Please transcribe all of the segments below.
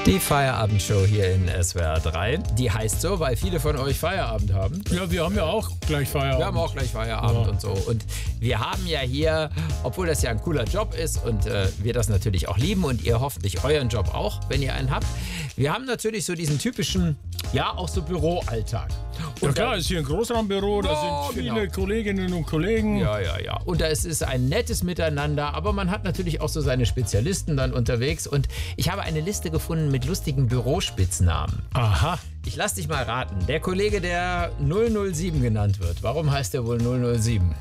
Die Feierabendshow hier in SWR 3. Die heißt so, weil viele von euch Feierabend haben. Ja, wir haben ja auch gleich Feierabend. Wir haben auch gleich Feierabend und so. Und wir haben ja hier, obwohl das ja ein cooler Job ist und wir das natürlich auch lieben und ihr hoffentlich euren Job auch, wenn ihr einen habt. Wir haben natürlich so diesen typischen, ja, auch so Büroalltag. Ja klar, ist hier ein Großraumbüro, da sind viele Kolleginnen und Kollegen. Ja. Und da ist es ein nettes Miteinander, aber man hat natürlich auch so seine Spezialisten dann unterwegs. Und ich habe eine Liste gefunden mit lustigen Bürospitznamen. Aha. Ich lass dich mal raten. Der Kollege, der 007 genannt wird, warum heißt er wohl 007?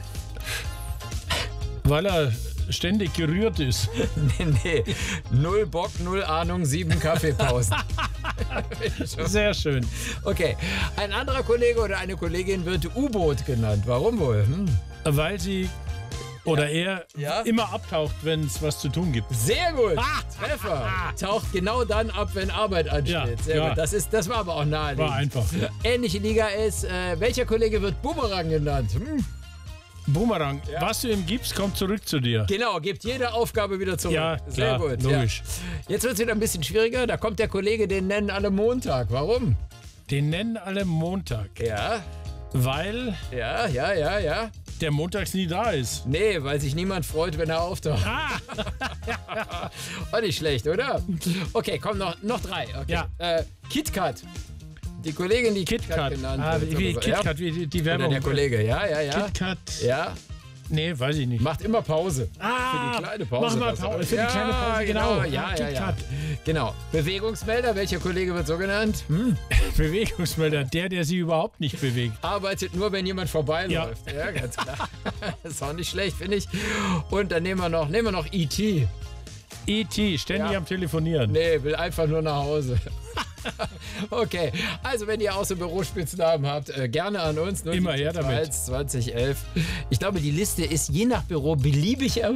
Weil er ständig gerührt ist. Nee. 0 Bock, 0 Ahnung, 7 Kaffeepausen. Sehr schön. Okay. Ein anderer Kollege oder eine Kollegin wird U-Boot genannt. Warum wohl? Weil sie oder er immer abtaucht, wenn es was zu tun gibt. Sehr gut. Treffer. Taucht genau dann ab, wenn Arbeit ansteht. Ja, Sehr ja. gut. Das war aber auch naheliegend. War einfach. Ähnliche Liga ist, welcher Kollege wird Boomerang genannt? Boomerang, was du ihm gibst, kommt zurück zu dir. Genau, gibt jede Aufgabe wieder zurück. Ja, sehr klar, gut. logisch. Ja. Jetzt wird es wieder ein bisschen schwieriger. Da kommt der Kollege, den nennen alle Montag. Warum? Den nennen alle Montag, Ja, weil ja. der montags nie da ist. Nee, weil sich niemand freut, wenn er auftaucht. Auch nicht schlecht, oder? Okay, komm, noch 3. Okay. Ja. KitKat. Die Kollegin, die KitKat genannt wird. Wie KitKat, wie die Oder Werbung. der Kollege, ja. KitKat. Ja, Nee, weiß ich nicht. macht immer Pause. Für die kleine Pause. Mach mal das Pause. aber. Für die kleine Pause, genau. Ja. KitKat. Genau. Bewegungsmelder, welcher Kollege wird so genannt? Bewegungsmelder, der sich überhaupt nicht bewegt. Arbeitet nur, wenn jemand vorbeiläuft. Ja, ganz klar. Ist auch nicht schlecht, finde ich. Und dann nehmen wir noch E.T. E.T., ständig am Telefonieren. Nee, will einfach nur nach Hause. Okay, also wenn ihr auch so Bürospitznamen habt, gerne an uns. Immer her damit. 2011. Ich glaube, die Liste ist je nach Büro beliebig